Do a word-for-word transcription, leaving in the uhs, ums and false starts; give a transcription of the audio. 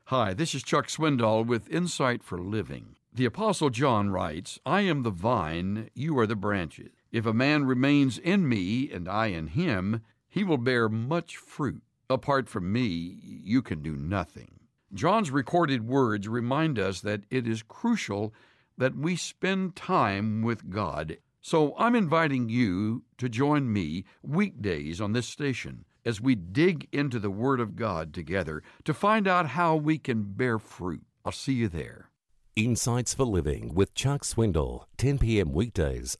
Hi, this is Chuck Swindoll with Insight for Living. The Apostle John writes, I am the vine, you are the branches. If a man remains in me and I in him, he will bear much fruit. Apart from me, you can do nothing. John's recorded words remind us that it is crucial that we spend time with God. So I'm inviting you to join me weekdays on this station as we dig into the Word of God together to find out how we can bear fruit. I'll see you there. Insights for Living with Chuck Swindoll, ten p.m. weekdays